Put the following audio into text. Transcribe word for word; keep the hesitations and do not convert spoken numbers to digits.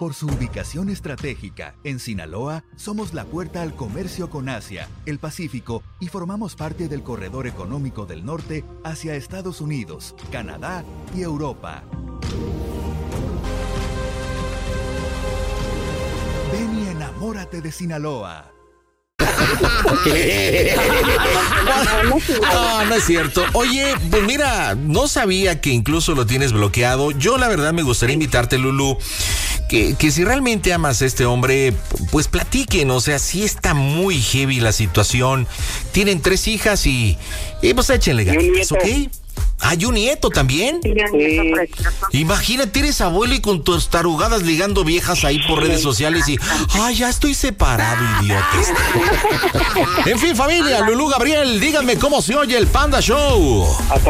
Por su ubicación estratégica, en Sinaloa, somos la puerta al comercio con Asia, el Pacífico y formamos parte del corredor económico del norte hacia Estados Unidos, Canadá y Europa. Ven y enamórate de Sinaloa. No, no es cierto. Oye, pues mira, no sabía que incluso lo tienes bloqueado. Yo la verdad me gustaría invitarte, Lulú, que, que si realmente amas a este hombre, pues platiquen. O sea, sí está muy heavy la situación. Tienen tres hijas y, y pues échenle ganas, ¿ok? ¿Hay un nieto también? Sí. Imagínate, eres abuelo y con tus tarugadas ligando viejas ahí por redes sociales y... ¡Ay, ya estoy separado, idiotas! En fin, familia, Lulú Gabriel, díganme cómo se oye el Panda Show. Hasta